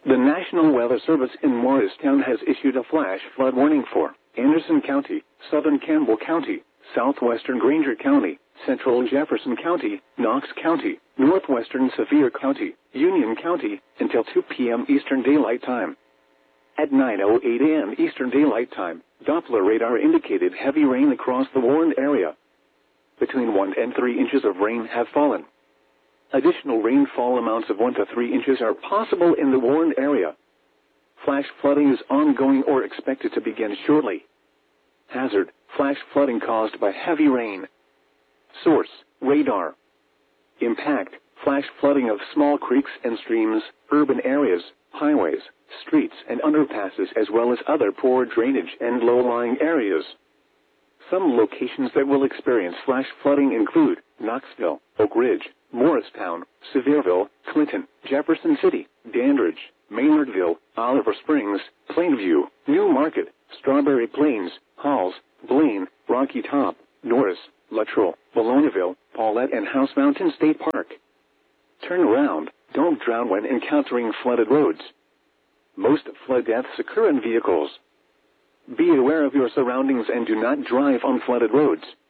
The National Weather Service in Morristown has issued a flash flood warning for Anderson County, Southern Campbell County, Southwestern Granger County, Central Jefferson County, Knox County, Northwestern Sevier County, Union County, until 2 p.m. Eastern Daylight Time. At 9:08 a.m. Eastern Daylight Time, Doppler radar indicated heavy rain across the warned area. Between 1 and 3 inches of rain have fallen. Additional rainfall amounts of 1 to 3 inches are possible in the warned area. Flash flooding is ongoing or expected to begin shortly. Hazard: flash flooding caused by heavy rain. Source: radar. Impact: flash flooding of small creeks and streams, urban areas, highways, streets and underpasses, as well as other poor drainage and low-lying areas. Some locations that will experience flash flooding include Knoxville, Oak Ridge, Morristown, Sevierville, Clinton, Jefferson City, Dandridge, Maynardville, Oliver Springs, Plainview, New Market, Strawberry Plains, Halls, Blaine, Rocky Top, Norris, Luttrell, Bellonaville, Paulette and House Mountain State Park. Turn around. Don't drown when encountering flooded roads. Most flood deaths occur in vehicles. Be aware of your surroundings and do not drive on flooded roads.